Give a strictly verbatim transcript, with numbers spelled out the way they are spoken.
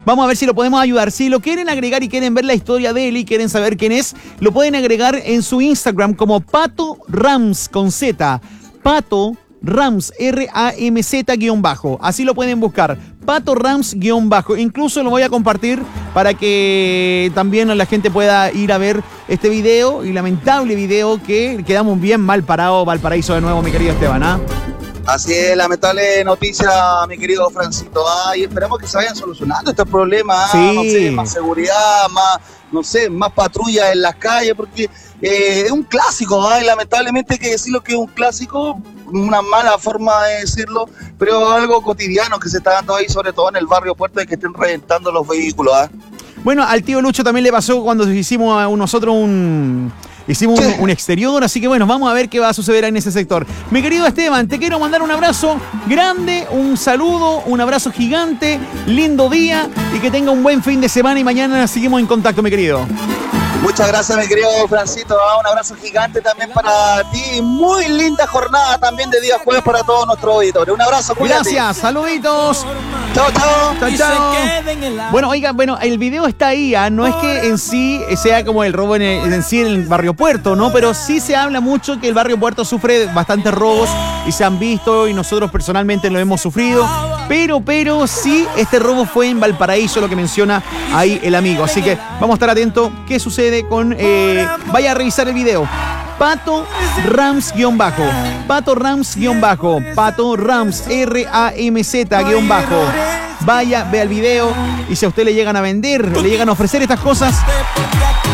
Vamos a ver si lo podemos ayudar. Si lo quieren agregar y quieren ver la historia de él y quieren saber quién es, lo pueden agregar en su Instagram como Pato Rams con Z. Pato Rams, R A M Z guión bajo. Así lo pueden buscar. Pato Rams guión bajo. Incluso lo voy a compartir para que también la gente pueda ir a ver este video y lamentable video que quedamos bien mal parados. Valparaíso de nuevo, mi querido Esteban, ¿ah? ¿eh? Así es, lamentable noticia, mi querido Francito. Ah, y esperamos que se vayan solucionando estos problemas. Sí. Ah, no sé, más seguridad, más, no sé, más patrulla en las calles, porque eh, es un clásico. Ah, y lamentablemente hay que decirlo que es un clásico, una mala forma de decirlo, pero algo cotidiano que se está dando ahí, sobre todo en el barrio Puerto, de que estén reventando los vehículos. Ah. Bueno, al tío Lucho también le pasó cuando hicimos a nosotros un... Hicimos un, un exterior, así que bueno, vamos a ver qué va a suceder en ese sector. Mi querido Esteban, te quiero mandar un abrazo grande, un saludo, un abrazo gigante, lindo día y que tenga un buen fin de semana y mañana seguimos en contacto, mi querido. Muchas gracias, mi querido Francito. Un abrazo gigante también para ti. Muy linda jornada también de día jueves para todos nuestros auditores. Un abrazo, cuídate. Gracias, saluditos. Chao, chao. Chao, chao. Bueno, oiga, bueno, el video está ahí, ¿eh? No es que en sí sea como el robo en, el, en sí en el barrio Puerto, ¿no? Pero sí se habla mucho que el barrio Puerto sufre bastantes robos y se han visto y nosotros personalmente lo hemos sufrido. Pero, pero sí, este robo fue en Valparaíso, lo que menciona ahí el amigo. Así que vamos a estar atentos qué sucede con... Eh, vaya a revisar el video. Pato Rams guión bajo. Pato Rams guión bajo. Pato Rams, R A M Z guión bajo. Vaya, vea el video y si a usted le llegan a vender, le llegan a ofrecer estas cosas,